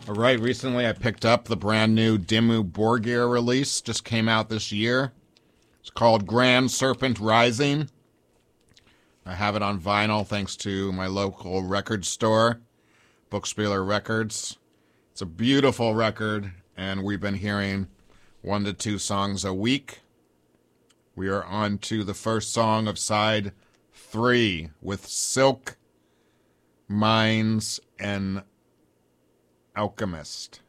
All right, recently I picked up the brand new Dimmu Borgir release, just came out this year. It's called Grand Serpent Rising. I have it on vinyl thanks to my local record store, Bookspieler Records. It's a beautiful record, and we've been hearing 1 to 2 songs a week. We are on to the first song of side 3 with Silk, Mines, and Alchemist.